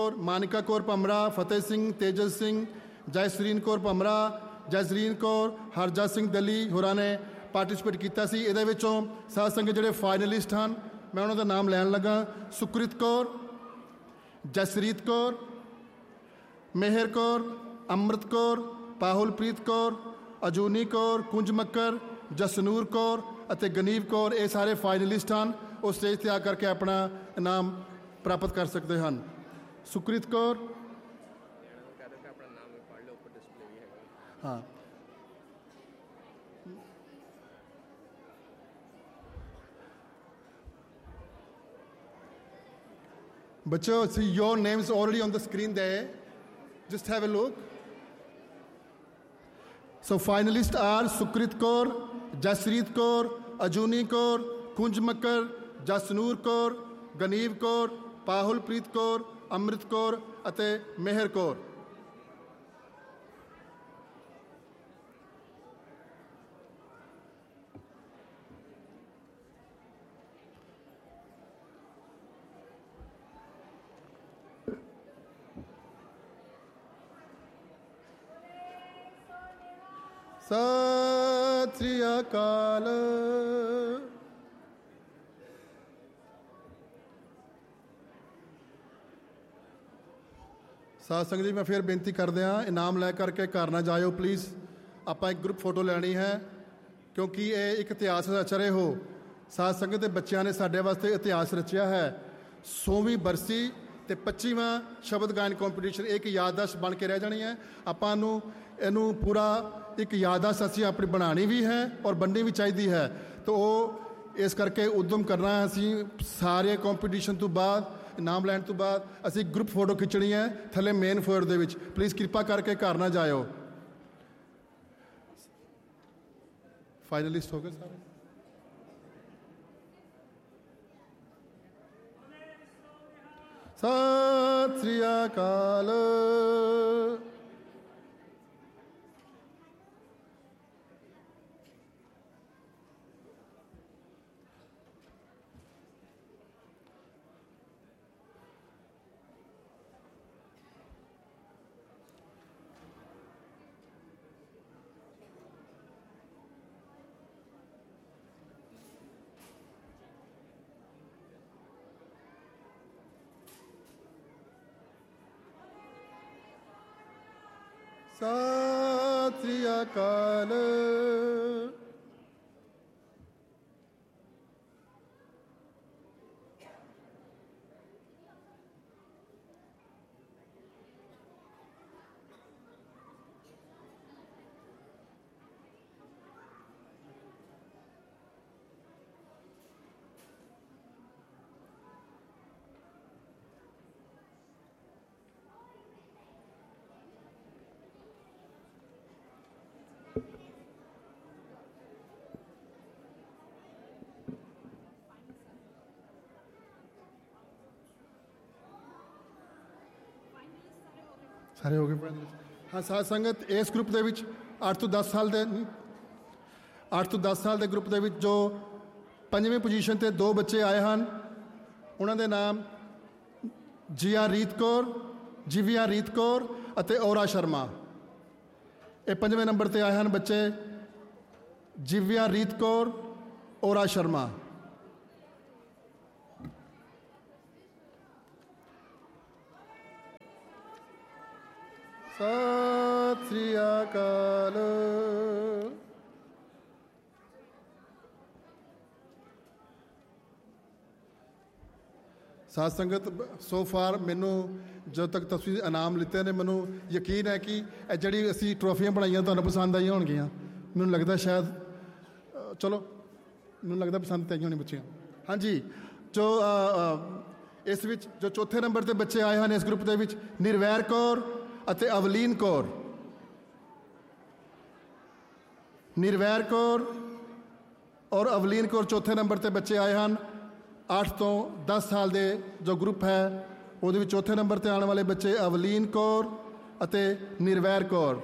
ਮਾਨਿਕਾ ਕੌਰ ਭਮਰਾ, ਫਤਿਹ ਸਿੰਘ, ਤੇਜਸ ਸਿੰਘ, ਜੈਸਰੀਨ ਕੌਰ ਭਮਰਾ, ਜੈਸਰੀਨ ਕੌਰ, ਹਰਜਤ ਸਿੰਘ ਦਲੀ ਹੋਰਾਂ ਨੇ ਪਾਰਟੀਸਪੇਟ ਕੀਤਾ ਸੀ। ਇਹਦੇ ਵਿੱਚੋਂ ਸਾਧ ਸੰਗਤ ਜਿਹੜੇ ਫਾਈਨਲਿਸਟ ਹਨ ਮੈਂ ਉਹਨਾਂ ਦਾ ਨਾਮ ਲੈਣ ਲੱਗਾ। ਸੁਕ੍ਰਿਤ ਕੌਰ, ਜਸਰੀਤ ਕੌਰ, ਮੇਹਰ ਕੌਰ, ਅੰਮ੍ਰਿਤ ਕੌਰ, ਪਾਹੁਲਪ੍ਰੀਤ ਕੌਰ, ਅਜੂਨੀ ਕੌਰ, ਕੁੰਜ ਮੱਕਰ, ਜਸਨੂਰ ਕੌਰ ਅਤੇ ਗਨੀਵ ਕੌਰ, ਇਹ ਸਾਰੇ ਫਾਈਨਲਿਸਟ ਹਨ। ਉਹ ਸਟੇਜ 'ਤੇ ਆ ਕਰਕੇ ਆਪਣਾ ਇਨਾਮ ਪ੍ਰਾਪਤ ਕਰ ਸਕਦੇ ਹਨ। ਸੁਕ੍ਰਿਤ ਕੌਰ, ਹਾਂ ਬੱਚੋ, see your names already on the screen there, just have a look. So finalists are Sukrit Kaur, Jaspreet Kaur, Ajuni Kaur, Kunj Makkar, Jasnoor Kaur, Ganeev Kaur, Pahulpreet Kaur, Amrit Kaur ਅਤੇ ਮੇਹਰ ਕੌਰ। ਸਤਿ ਸ੍ਰੀ ਅਕਾਲ। ਸਾਧ ਸੰਗਤ ਜੀ, ਮੈਂ ਫਿਰ ਬੇਨਤੀ ਕਰਦਿਆਂ ਇਨਾਮ ਲੈ ਕਰਕੇ ਘਰ ਨਾ ਜਾਇਓ ਪਲੀਜ਼। ਆਪਾਂ ਇੱਕ ਗਰੁੱਪ ਫੋਟੋ ਲੈਣੀ ਹੈ ਕਿਉਂਕਿ ਇਹ ਇੱਕ ਇਤਿਹਾਸ ਰਚ ਰਹੇ ਹੋ। ਸਾਧ ਸੰਗਤ ਦੇ ਬੱਚਿਆਂ ਨੇ ਸਾਡੇ ਵਾਸਤੇ ਇਤਿਹਾਸ ਰਚਿਆ ਹੈ। 100ਵੀਂ ਬਰਸੀ ਅਤੇ 25ਵਾਂ ਸ਼ਬਦ ਗਾਇਨ ਕੰਪੀਟੀਸ਼ਨ ਇੱਕ ਯਾਦਦਾਸ਼ਤ ਬਣ ਕੇ ਰਹਿ ਜਾਣੀ ਹੈ। ਆਪਾਂ ਨੂੰ ਇਹਨੂੰ ਪੂਰਾ ਇੱਕ ਯਾਦਦਾਸ਼ਤ ਅਸੀਂ ਆਪਣੀ ਬਣਾਉਣੀ ਵੀ ਹੈ ਔਰ ਬਣਨੀ ਵੀ ਚਾਹੀਦੀ ਹੈ। ਤਾਂ ਉਹ ਇਸ ਕਰਕੇ ਉਦਮ ਕਰਨਾ ਹੈ। ਅਸੀਂ ਸਾਰੇ ਕੰਪੀਟੀਸ਼ਨ ਤੋਂ ਬਾਅਦ, ਇਨਾਮ ਲੈਣ ਤੋਂ ਬਾਅਦ ਅਸੀਂ ਗਰੁੱਪ ਫੋਟੋ ਖਿੱਚਣੀ ਹੈ ਥੱਲੇ ਮੇਨ ਫਲੋਰ ਦੇ ਵਿੱਚ। ਪਲੀਜ਼ ਕਿਰਪਾ ਕਰਕੇ ਘਰ ਨਾ ਜਾਇਓ। ਫਾਈਨਲਿਸਟ ਹੋ ਗਏ ਸਾਰੇ? ਸਤਿ ਸ੍ਰੀ ਅਕਾਲ। ਸਤਿ ਸ੍ਰੀ ਅਕਾਲ। ਸਾਰੇ ਹੋ ਗਏ? ਹਾਂ ਸਾਧ ਸੰਗਤ, ਇਸ ਗਰੁੱਪ ਦੇ ਵਿੱਚ 8 ਤੋਂ 10 ਸਾਲ ਦੇ ਗਰੁੱਪ ਦੇ ਵਿੱਚ ਜੋ 5ਵੀਂ ਪੋਜੀਸ਼ਨ 'ਤੇ 2 ਬੱਚੇ ਆਏ ਹਨ, ਉਹਨਾਂ ਦੇ ਨਾਮ ਜੀਆ ਰੀਤ ਕੌਰ, ਜਿਵਿਆ ਰੀਤ ਕੌਰ ਅਤੇ ਔਰਾ ਸ਼ਰਮਾ। ਇਹ 5ਵੇਂ ਨੰਬਰ 'ਤੇ ਆਏ ਹਨ ਬੱਚੇ ਜਿਵਿਆ ਰੀਤ ਕੌਰ, ਔਰਾ ਸ਼ਰਮਾ। ਸਤਿ ਸ੍ਰੀ ਅਕਾਲ। ਸਾਧ ਸੰਗਤ, ਸੋ ਫਾਰ ਮੈਨੂੰ ਜਦੋਂ ਤੱਕ ਤੁਸੀਂ ਇਨਾਮ ਲਿੱਤੇ ਨੇ, ਮੈਨੂੰ ਯਕੀਨ ਹੈ ਕਿ ਇਹ ਜਿਹੜੀ ਅਸੀਂ ਟਰੋਫੀਆਂ ਬਣਾਈਆਂ ਤੁਹਾਨੂੰ ਪਸੰਦ ਆਈਆਂ ਹੋਣਗੀਆਂ। ਮੈਨੂੰ ਲੱਗਦਾ ਸ਼ਾਇਦ, ਚਲੋ ਮੈਨੂੰ ਲੱਗਦਾ ਪਸੰਦ ਤਾਂ ਆਈਆਂ ਹੋਣੀ ਬੱਚੀਆਂ। ਹਾਂਜੀ, ਜੋ ਇਸ ਵਿੱਚ ਜੋ ਚੌਥੇ ਨੰਬਰ 'ਤੇ ਬੱਚੇ ਆਏ ਹਨ ਇਸ ਗਰੁੱਪ ਦੇ ਵਿੱਚ, ਨਿਰਵੈਰ ਕੌਰ ਅਤੇ ਅਵਲੀਨ ਕੌਰ। ਨਿਰਵੈਰ ਕੌਰ ਔਰ ਅਵਲੀਨ ਕੌਰ ਚੌਥੇ ਨੰਬਰ 'ਤੇ ਬੱਚੇ ਆਏ ਹਨ। 8 ਤੋਂ 10 ਸਾਲ ਦੇ ਜੋ ਗਰੁੱਪ ਹੈ ਉਹਦੇ ਵਿੱਚ ਚੌਥੇ ਨੰਬਰ 'ਤੇ ਆਉਣ ਵਾਲੇ ਬੱਚੇ ਅਵਲੀਨ ਕੌਰ ਅਤੇ ਨਿਰਵੈਰ ਕੌਰ।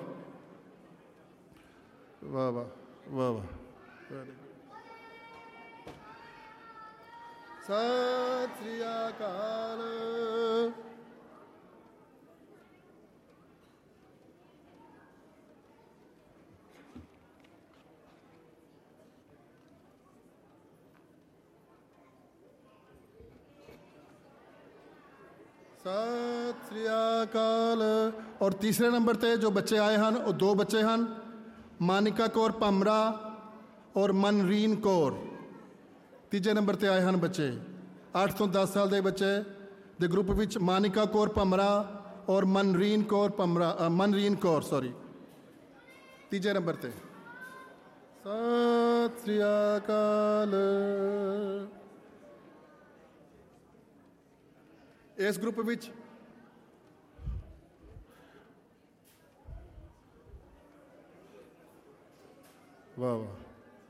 ਵਾਹ ਵਾਹ ਵਾਹ ਵਾਹ। ਸਤਿ ਸ੍ਰੀ ਅਕਾਲ। ਸਤਿ ਸ੍ਰੀ ਅਕਾਲ। ਔਰ ਤੀਸਰੇ ਨੰਬਰ ਤੇ ਜੋ ਬੱਚੇ ਆਏ ਹਨ ਉਹ ਦੋ ਬੱਚੇ ਹਨ, ਮਾਨਿਕਾ ਕੌਰ ਭਮਰਾ ਔਰ ਮਨਰੀਨ ਕੌਰ। ਤੀਜੇ ਨੰਬਰ ਤੇ ਆਏ ਹਨ ਬੱਚੇ 8 ਤੋਂ 10 ਸਾਲ ਦੇ ਬੱਚੇ ਦੇ ਗਰੁੱਪ ਵਿੱਚ ਮਾਨਿਕਾ ਕੌਰ ਭਮਰਾ ਔਰ ਮਨਰੀਨ ਕੌਰ ਤੀਜੇ ਨੰਬਰ ਤੇ। ਸਤਿ ਸ੍ਰੀ ਅਕਾਲ। ਇਸ ਗਰੁੱਪ ਵਿੱਚ ਵਾਹ ਵਾਹ,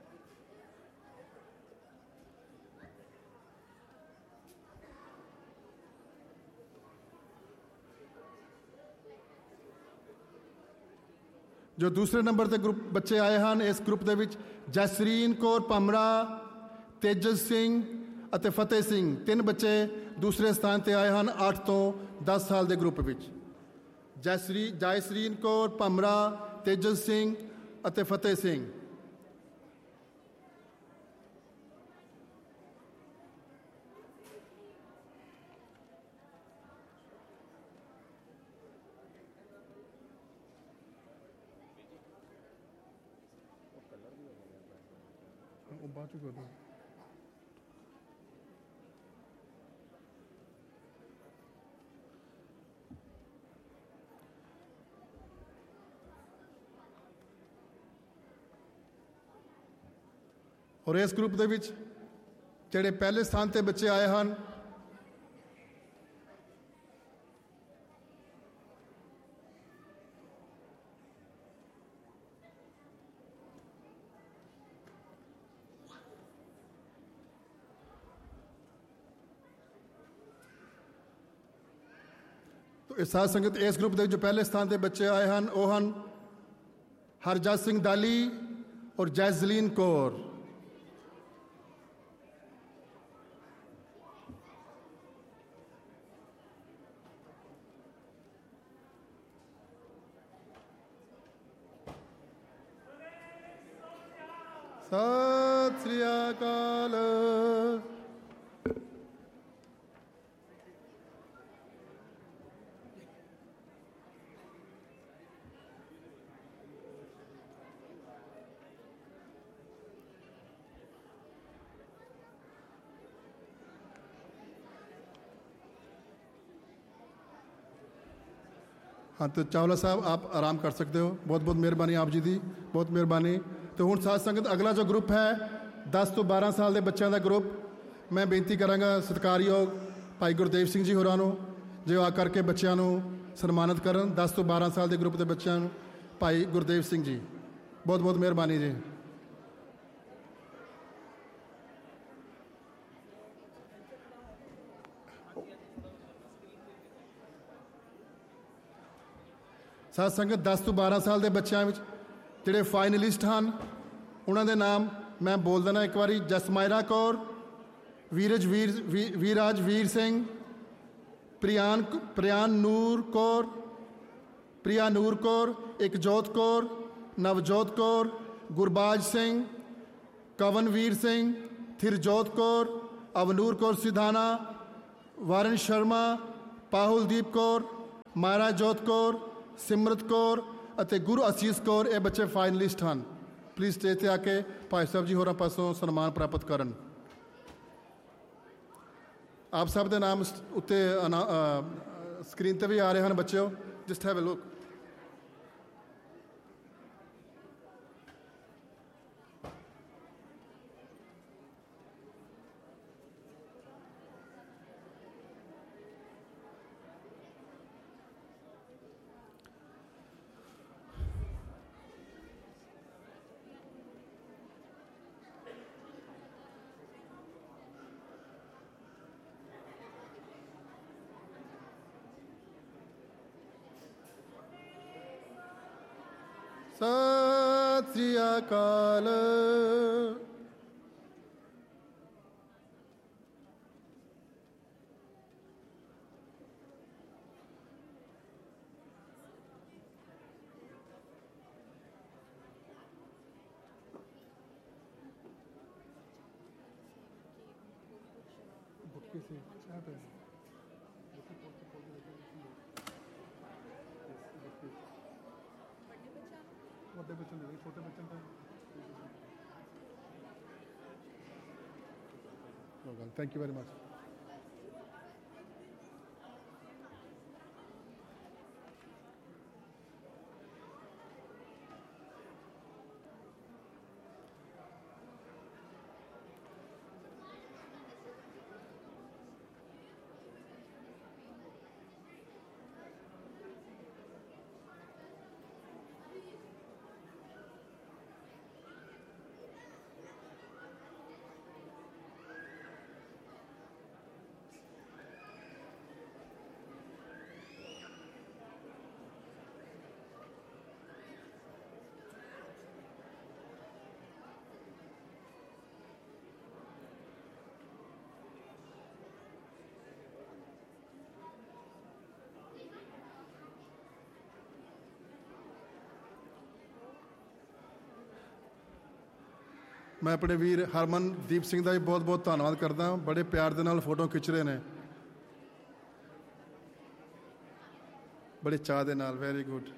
ਜੋ ਦੂਸਰੇ ਨੰਬਰ ਤੇ ਗਰੁੱਪ ਬੱਚੇ ਆਏ ਹਨ ਇਸ ਗਰੁੱਪ ਦੇ ਵਿੱਚ ਜਸਰੀਨ ਕੌਰ ਭਮਰਾ, ਤੇਜਸ ਸਿੰਘ ਅਤੇ ਫਤਿਹ ਸਿੰਘ, ਤਿੰਨ ਬੱਚੇ ਦੂਸਰੇ ਸਥਾਨ ਤੇ ਆਏ ਹਨ 8 ਤੋਂ 10 ਸਾਲ ਦੇ ਗਰੁੱਪ ਵਿੱਚ। ਜਸਰੀਨ ਕੌਰ ਭਮਰਾ, ਤੇਜਸ ਸਿੰਘ ਅਤੇ ਫਤਿਹ ਸਿੰਘ। ਉਹ ਬਾਅਦ ਚ ਕਰਦਾ। ਔਰ ਇਸ ਗਰੁੱਪ ਦੇ ਵਿੱਚ ਜਿਹੜੇ ਪਹਿਲੇ ਸਥਾਨ ਤੇ ਬੱਚੇ ਆਏ ਹਨ ਸਾਧ ਸੰਗਤ, ਇਸ ਗਰੁੱਪ ਦੇ ਜੋ ਪਹਿਲੇ ਸਥਾਨ ਤੇ ਬੱਚੇ ਆਏ ਹਨ ਉਹ ਹਨ ਹਰਜਤ ਸਿੰਘ ਦਾਲੀ ਔਰ ਜੈਜ਼ਲੀਨ ਕੌਰ। ਸਤਿ ਸ੍ਰੀ ਅਕਾਲ। हाँ तो चावला साहब आप आराम कर सकते हो। बहुत बहुत मेहरबानी आप जी दी, बहुत मेहरबानी। तो हुण साध संगत अगला जो ग्रुप है 10 ਤੋਂ 12 ਸਾਲ ਦੇ ਬੱਚਿਆਂ ਦਾ ਗਰੁੱਪ, ਮੈਂ ਬੇਨਤੀ ਕਰਾਂਗਾ ਸਤਿਕਾਰਯੋਗ ਭਾਈ ਗੁਰਦੇਵ ਸਿੰਘ ਜੀ ਹੋਰਾਂ ਨੂੰ ਜੋ ਆ ਕਰਕੇ ਬੱਚਿਆਂ ਨੂੰ ਸਨਮਾਨਿਤ ਕਰਨ। 10 ਤੋਂ 12 ਸਾਲ ਦੇ ਗਰੁੱਪ ਦੇ ਬੱਚਿਆਂ ਨੂੰ ਭਾਈ ਗੁਰਦੇਵ ਸਿੰਘ ਜੀ, ਬਹੁਤ ਬਹੁਤ ਮਿਹਰਬਾਨੀ ਜੀ। ਸਾਧ ਸੰਗਤ 10 ਤੋਂ 12 ਸਾਲ ਦੇ ਬੱਚਿਆਂ ਵਿੱਚ ਜਿਹੜੇ ਫਾਈਨਲਿਸਟ ਹਨ ਉਹਨਾਂ ਦੇ ਨਾਮ ਮੈਂ ਬੋਲ ਦੇਣਾ ਇੱਕ ਵਾਰੀ। ਜਸਮਾਇਰਾ ਕੌਰ, ਵੀਰਾਜਵੀਰ ਸਿੰਘ, ਪ੍ਰਿਆ ਨੂਰ ਕੌਰ, ਇਕਜੋਤ ਕੌਰ, ਨਵਜੋਤ ਕੌਰ, ਗੁਰਬਾਜ ਸਿੰਘ, ਕਵਨਵੀਰ ਸਿੰਘ, ਥਿਰਜੋਤ ਕੌਰ, ਅਵਨੂਰ ਕੌਰ ਸਿਧਾਣਾ, ਵਾਰਨ ਸ਼ਰਮਾ, ਪਾਹੁਲਦੀਪ ਕੌਰ, ਮਾਰਾਜੋਤ ਕੌਰ, ਸਿਮਰਤ ਕੌਰ ਅਤੇ ਗੁਰੂ ਅਸੀਸ ਕੌਰ। ਇਹ ਬੱਚੇ ਫਾਈਨਲਿਸਟ ਹਨ। ਪਲੀਜ਼ ਸਟੇਜ 'ਤੇ ਆ ਕੇ ਭਾਈ ਸਾਹਿਬ ਜੀ ਹੋਰਾਂ ਪਾਸੋਂ ਸਨਮਾਨ ਪ੍ਰਾਪਤ ਕਰਨ। ਆਪ ਸਭ ਦੇ ਨਾਮ ਉੱਤੇ ਸਕਰੀਨ 'ਤੇ ਵੀ ਆ ਰਹੇ ਹਨ ਬੱਚਿਓ, just have a look. Sat Sri ਅਕਾਲ। ਵੱਡੇ ਬੱਚੇ ਦੇ ਦਿਓ, ਛੋਟੇ ਬੱਚੇ ਤਾਂ ਥੈਂਕ ਯੂ ਵੈਰੀ ਮਚ। मैं अपने वीर हरमनदीप सिंह का भी बहुत बहुत धन्यवाद करदा, बड़े प्यार दे नाल फोटो खिंच रहे हैं, बड़े चाह दे नाल। Very good.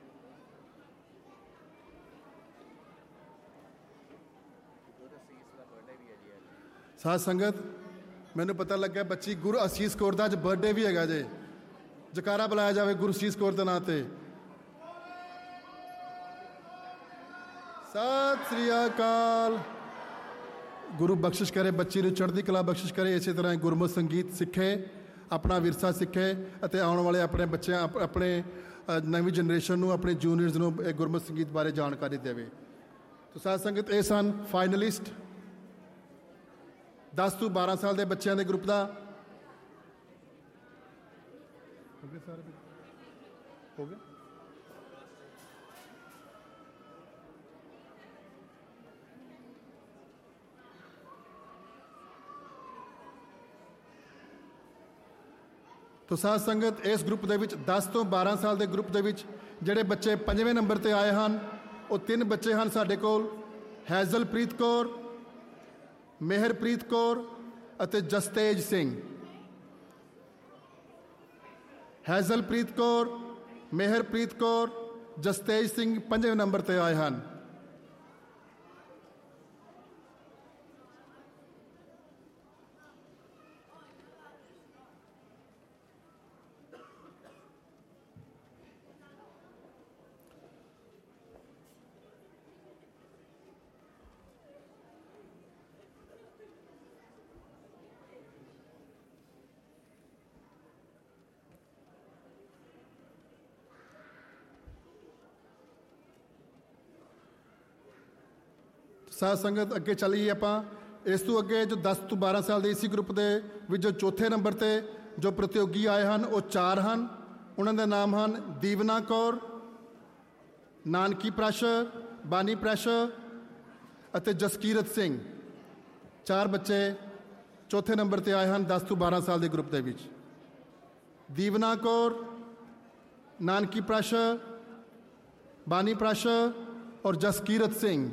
साध संगत, मैनू पता लग्या बच्ची गुरु असीस कौर का अज बर्थडे भी हैगा जे, जकारा बुलाया जाए गुरु असीस कौर के नां ते। सत श्री अकाल। गुरु बख्शिश करे बच्ची नूं चढ़दी कला बख्शिश करे, इस तरह गुरमुख संगीत सीखे, अपना विरसा सीखे और आने वाले अपने बच्चों अपने नवी जनरेशन नूं अपने जूनियर्स नूं गुरमुख संगीत बारे जानकारी देवे। तो साध संगत ये सन फाइनलिस्ट 10 ਤੋਂ 12 साल के बच्चों के ग्रुप का। हो गया तो साध संगत इस ग्रुप के 10 ਤੋਂ 12 साल के ग्रुप के जोड़े बच्चे 5वें नंबर पर आए हैं वो 3 बच्चे हैं साढ़े कोल, हैज़लप्रीत कौर, मेहरप्रीत कौर और जसतेज सिंह। हैज़लप्रीत कौर, मेहरप्रीत कौर, जसतेज सिंह 5वें नंबर पर आए हैं। साध संगत अगे चलीए आप इस तो अगे जो 10 ਤੋਂ 12 साल के इसी ग्रुप के जो चौथे नंबर पर जो प्रतियोगी आए हैं वो 4 हैं। उन्होंने नाम हैं दीवना कौर, नानकी प्रैशर, बानी प्रैशर और जसकीरत सिंह। 4 बच्चे चौथे नंबर पर आए हैं 10 ਤੋਂ 12 साल के ग्रुप के। दीवना कौर, नानकी प्रैशर, बानी प्रैशर और जसकीरत सिंह।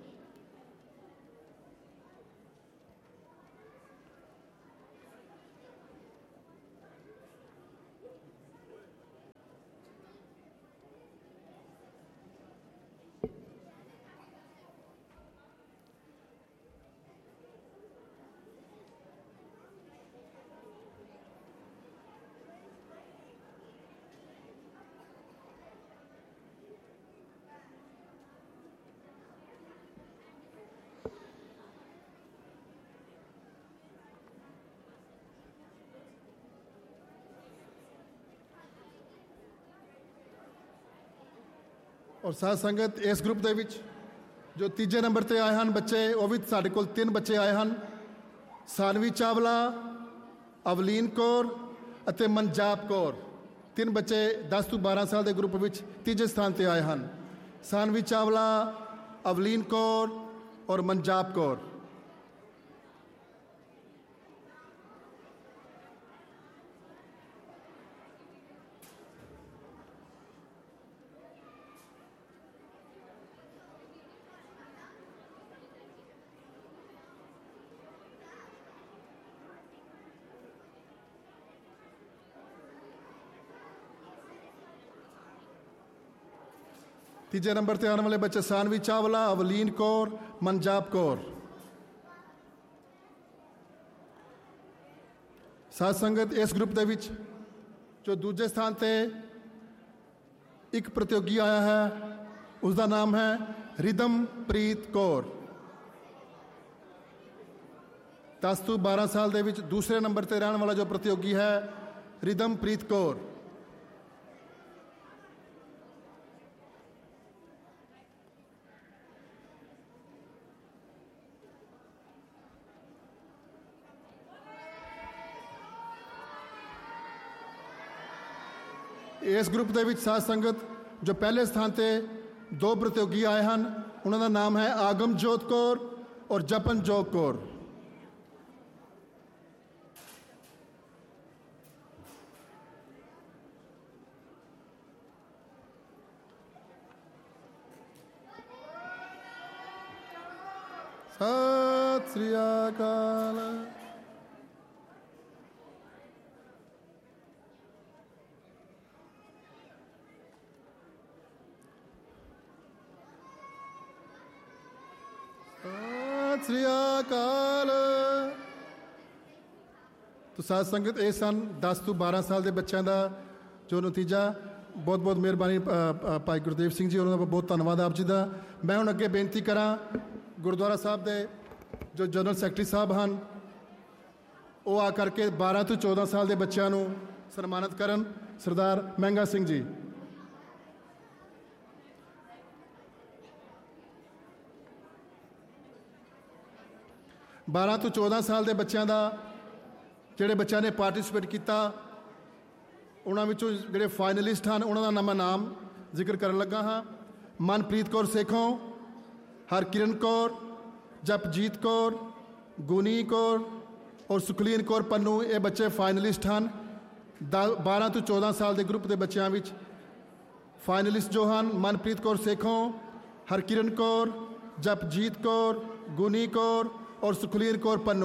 और साध संगत इस ग्रुप के जो तीजे नंबर पर आए हैं बच्चे वो भी साढ़े को 3 बच्चे आए हैं, सानवी चावला, अवलीन कौर और मनजाप कौर। 3 बच्चे 10 ਤੋਂ 12 साल के ग्रुप में तीजे स्थान पर आए हैं, सानवी चावला, अवलीन कौर और मनजाप कौर। ਤੀਜੇ ਨੰਬਰ ਤੇ ਆਉਣ ਵਾਲੇ ਬੱਚੇ ਸਾਨਵੀ ਚਾਵਲਾ, ਅਵਲੀਨ ਕੌਰ, ਮਨਜਾਬ ਕੌਰ। ਸਾਧ ਸੰਗਤ, ਇਸ ਗਰੁੱਪ ਦੇ ਵਿੱਚ ਜੋ ਦੂਜੇ ਸਥਾਨ ਤੇ ਇੱਕ ਪ੍ਰਤੀਯੋਗੀ ਆਇਆ ਹੈ ਉਸ ਦਾ ਨਾਮ ਹੈ ਰਿਦਮਪ੍ਰੀਤ ਕੌਰ। 10 ਤੋਂ 12 ਸਾਲ ਦੇ ਵਿੱਚ ਦੂਸਰੇ ਨੰਬਰ ਤੇ ਰਹਿਣ ਵਾਲਾ ਜੋ ਪ੍ਰਤੀਯੋਗੀ ਹੈ ਰਿਦਮਪ੍ਰੀਤ ਕੌਰ। ਇਸ ਗਰੁੱਪ ਦੇ ਵਿੱਚ ਸਾਧ ਸੰਗਤ ਜੋ ਪਹਿਲੇ ਸਥਾਨ ਤੇ ਦੋ ਪ੍ਰਤੀਯੋਗੀ ਆਏ ਹਨ ਉਹਨਾਂ ਦਾ ਨਾਮ ਹੈ ਆਗਮਜੋਤ ਕੌਰ ਔਰ ਜਪਨਜੋਤ ਕੌਰ। ਸਤਿ ਸ੍ਰੀ ਅਕਾਲ। ਸਤਿ ਸ੍ਰੀ ਅਕਾਲ। ਤੋ ਸਾਧ ਸੰਗਤ, ਇਹ ਸਨ 10 ਤੋਂ 12 ਸਾਲ ਦੇ ਬੱਚਿਆਂ ਦਾ ਜੋ ਨਤੀਜਾ। ਬਹੁਤ ਬਹੁਤ ਮਿਹਰਬਾਨੀ ਭਾਈ ਗੁਰਦੇਵ ਸਿੰਘ ਜੀ, ਉਹਨਾਂ ਦਾ ਬਹੁਤ ਧੰਨਵਾਦ ਆਪ ਜੀ ਦਾ। ਮੈਂ ਹੁਣ ਅੱਗੇ ਬੇਨਤੀ ਕਰਾਂ ਗੁਰਦੁਆਰਾ ਸਾਹਿਬ ਦੇ ਜੋ ਜਨਰਲ ਸੈਕਟਰੀ ਸਾਹਿਬ ਹਨ ਉਹ ਆ ਕਰਕੇ 12 ਤੋਂ 14 ਸਾਲ ਦੇ ਬੱਚਿਆਂ ਨੂੰ ਸਨਮਾਨਿਤ ਕਰਨ। ਸਰਦਾਰ ਮਹਿੰਗਾ ਸਿੰਘ ਜੀ। ਬਾਰਾਂ ਤੋਂ 14 ਸਾਲ ਦੇ ਬੱਚਿਆਂ ਦਾ ਜਿਹੜੇ ਬੱਚਿਆਂ ਨੇ ਪਾਰਟਿਸਿਪੇਟ ਕੀਤਾ ਉਹਨਾਂ ਵਿੱਚੋਂ ਜਿਹੜੇ ਫਾਈਨਲਿਸਟ ਹਨ ਉਹਨਾਂ ਦਾ ਮੈਂ ਨਾਮ ਜ਼ਿਕਰ ਕਰਨ ਲੱਗਾ ਹਾਂ। ਮਨਪ੍ਰੀਤ ਕੌਰ ਸੇਖੋਂ, ਹਰਕਿਰਨ ਕੌਰ, ਜਪਜੀਤ ਕੌਰ, ਗੁਨੀ ਕੌਰ ਔਰ ਸੁਖਲੀਨ ਕੌਰ ਪੰਨੂ, ਇਹ ਬੱਚੇ ਫਾਈਨਲਿਸਟ ਹਨ। 12 ਤੋਂ 14 ਸਾਲ ਦੇ ਗਰੁੱਪ ਦੇ ਬੱਚਿਆਂ ਵਿੱਚ ਫਾਈਨਲਿਸਟ ਜੋ ਹਨ ਮਨਪ੍ਰੀਤ ਕੌਰ ਸੇਖੋਂ, ਹਰਕਿਰਨ ਕੌਰ, ਜਪਜੀਤ ਕੌਰ, ਗੁਨੀ ਕੌਰ और सुखलीन कौर पन्नू।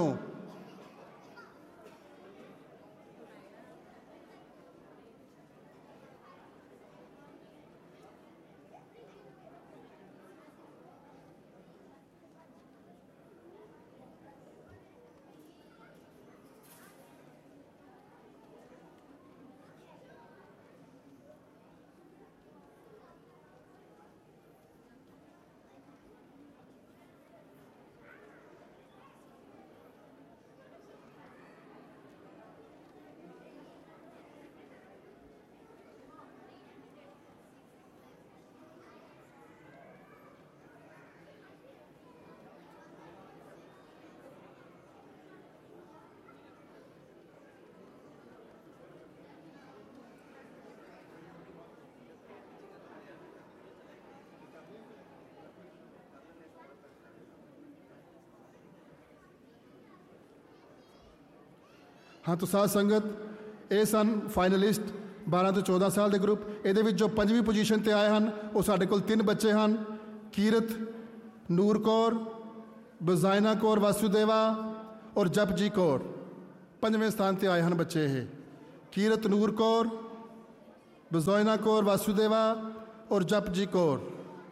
हाँ तो साध संगत, ਇਹ ਸਨ ਫਾਈਨਲਿਸਟ 12 ਤੋਂ 14 ਸਾਲ ਦੇ ਗਰੁੱਪ। ਇਹਦੇ ਵਿੱਚ ਜੋ 5ਵੀਂ ਪੋਜੀਸ਼ਨ ਤੇ ਆਏ ਹਨ ਉਹ ਸਾਡੇ ਕੋਲ 3 ਬੱਚੇ ਹਨ। ਕੀਰਤ ਨੂਰ ਕੌਰ, ਬਜ਼ਾਇਨਾ ਕੌਰ ਵਾਸੂਦੇਵਾ ਔਰ ਜਪਜੀ ਕੌਰ। 5ਵੇਂ ਸਥਾਨ ਤੇ ਆਏ ਹਨ ਬੱਚੇ ਇਹ। ਕੀਰਤ ਨੂਰ ਕੌਰ, ਬਜ਼ਾਇਨਾ ਕੌਰ ਵਾਸੂਦੇਵਾ ਔਰ ਜਪਜੀ ਕੌਰ।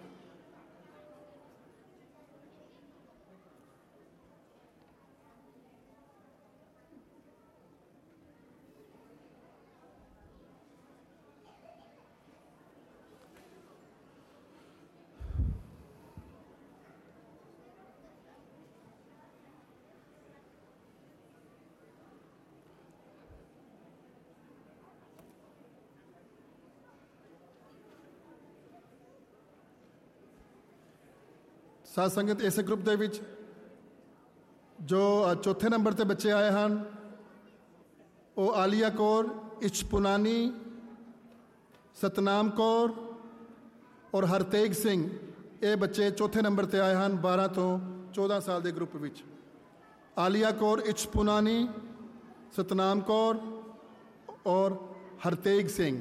ਸਾਧ ਸੰਗਤ, ਇਸ ਗਰੁੱਪ ਦੇ ਵਿੱਚ ਜੋ ਚੌਥੇ ਨੰਬਰ ਤੇ ਬੱਚੇ ਆਏ ਹਨ ਉਹ ਆਲੀਆ ਕੌਰ, ਇਸ਼ਪੁਨਾਨੀ, ਸਤਨਾਮ ਕੌਰ ਔਰ ਹਰਤੇਜ ਸਿੰਘ। ਇਹ ਬੱਚੇ ਚੌਥੇ ਨੰਬਰ ਤੇ ਆਏ ਹਨ 12 ਤੋਂ 14 ਸਾਲ ਦੇ ਗਰੁੱਪ ਵਿੱਚ। ਆਲੀਆ ਕੌਰ, ਇਸ਼ਪੁਨਾਨੀ, ਸਤਨਾਮ ਕੌਰ ਔਰ ਹਰਤੇਜ ਸਿੰਘ।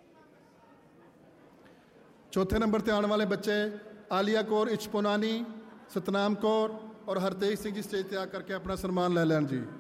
चौथे नंबर पर आने वाले बच्चे आलिया कौर, इचपुनानी, ਸਤਨਾਮ ਕੌਰ ਔਰ ਹਰਤੇਜ ਸਿੰਘ ਜੀ ਸਟੇਜ ਤੇ ਆ ਕਰਕੇ ਆਪਣਾ ਸਨਮਾਨ ਲੈ ਲੈਣ ਜੀ।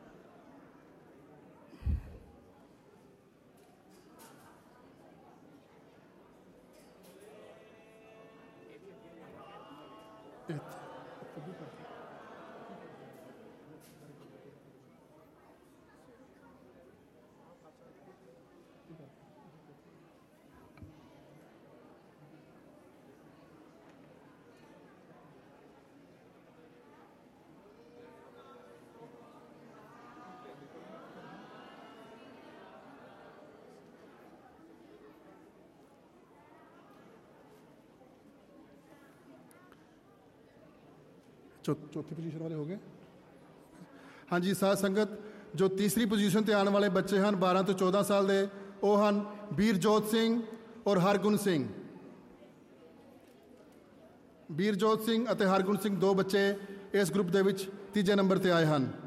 ਚੌਥੀ ਪੋਜੀਸ਼ਨ ਵਾਲੇ ਹੋ ਗਏ। ਹਾਂਜੀ ਸਾਧ ਸੰਗਤ, ਜੋ ਤੀਸਰੀ ਪੋਜੀਸ਼ਨ ਤੇ ਆਉਣ ਵਾਲੇ ਬੱਚੇ ਹਨ 12 ਤੋਂ 14 ਸਾਲ ਦੇ, ਉਹ ਹਨ ਵੀਰਜੋਤ ਸਿੰਘ ਔਰ ਹਰਗੁਣ ਸਿੰਘ। ਵੀਰਜੋਤ ਸਿੰਘ ਅਤੇ ਹਰਗੁਣ ਸਿੰਘ ਦੋ ਬੱਚੇ ਇਸ ਗਰੁੱਪ ਦੇ ਵਿੱਚ ਤੀਜੇ ਨੰਬਰ ਤੇ ਆਏ ਹਨ।